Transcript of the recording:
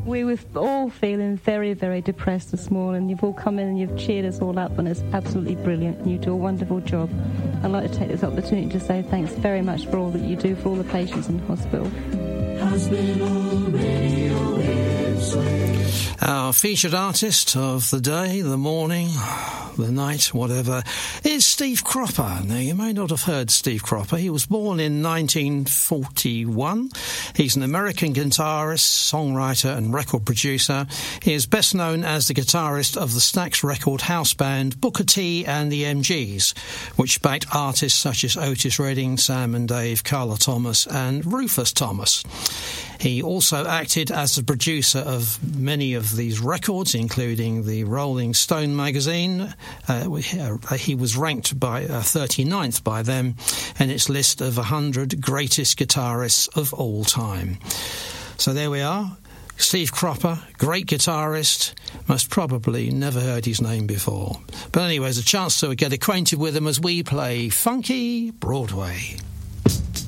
We were all feeling very, very depressed this morning. You've all come in and you've cheered us all up, and it's absolutely brilliant. You do a wonderful job. I'd like to take this opportunity to say thanks very much for all that you do for all the patients in the hospital. Hospital Radio Ipswich. Our featured artist of the day, the morning, the night, whatever, is Steve Cropper. Now, you may not have heard Steve Cropper. He was born in 1941. He's an American guitarist, songwriter and record producer. He is best known as the guitarist of the Stax Record house band Booker T and the MGs, which backed artists such as Otis Redding, Sam and Dave, Carla Thomas and Rufus Thomas. He also acted as the producer of many of these records, including the Rolling Stone magazine. He was ranked by 39th by them in its list of 100 greatest guitarists of all time. So there we are. Steve Cropper, great guitarist, most probably never heard his name before. But anyway, it's a chance to get acquainted with him as we play Funky Broadway.